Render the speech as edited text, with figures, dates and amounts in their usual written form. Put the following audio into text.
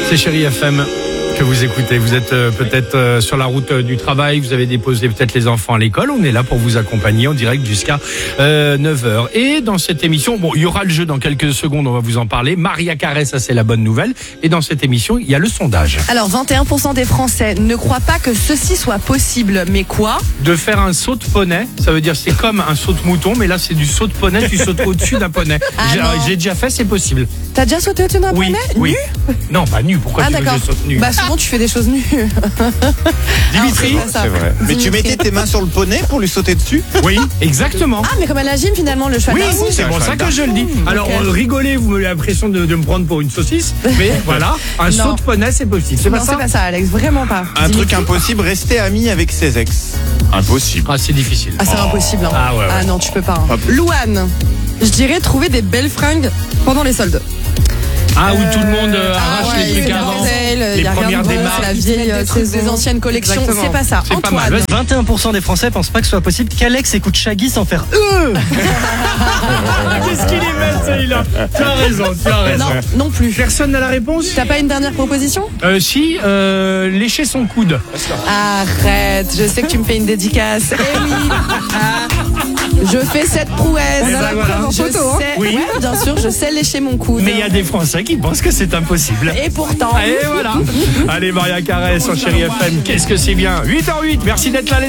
C'est Chérie FM que vous écoutez. Vous êtes peut-être sur la route du travail, vous avez déposé peut-être les enfants à l'école. On est là pour vous accompagner en direct jusqu'à 9h. Et dans cette émission, bon, il y aura le jeu dans quelques secondes, on va vous en parler. Maria Carré, ça c'est la bonne nouvelle. Et dans cette émission, il y a le sondage. Alors, 21% des Français ne croient pas que ceci soit possible, mais quoi ? De faire un saut de poney, ça veut dire c'est comme un saut de mouton, mais là c'est du saut de poney, tu sautes au-dessus d'un poney. J'ai déjà fait, c'est possible. T'as déjà sauté au-dessus d'un poney ? Oui. Nu ? Non, pas nu, pourquoi tu veux que je saute nu ? Bah souvent tu fais des choses nues. Dimitri ? C'est vrai. Mais tu mettais tes mains sur le poney pour lui sauter dessus ? Oui, exactement. Ah, mais comme à la gym finalement, le choix Oui, d'argent. c'est pour ça que je le dis. Alors, rigolez, vous avez l'impression de me prendre pour une saucisse, mais voilà, un saut de poney, c'est possible. C'est pas Non, ça ? c'est pas ça, Alex, vraiment pas. Un Dimitri. truc impossible, rester ami avec ses ex. Impossible. Ah, c'est difficile. Ah, c'est impossible. Hein. Ah, ouais. Ah non, tu peux pas. Hein. Pas plus. Louane, je dirais trouver des belles fringues pendant les soldes. Ah, où tout le monde arrache les trucs c'est le avant. bordel, Les y a rien premières de bon, démarches. c'est la vieille, c'est des anciennes collections. Exactement. C'est pas ça. C'est pas mal. Antoine. 21% des Français pensent pas que ce soit possible qu'Alex écoute Shaggy sans faire Qu'est-ce qu'il est belle, celui-là. Tu as raison. Non, non plus. Personne n'a la réponse ? T'as pas une dernière proposition ? Si, lécher son coude. Arrête, je sais que tu me fais une dédicace. Eh oui. Je fais cette prouesse. On a la preuve en Je photo, hein. sais, Oui. ouais, bien sûr, je sais lécher mon coude. Mais il y a des Français qui pensent que c'est impossible. Et pourtant. Et voilà. Allez, Maria Carré sur Chérie FM. Qu'est-ce que c'est bien. 8h08. Merci d'être là, les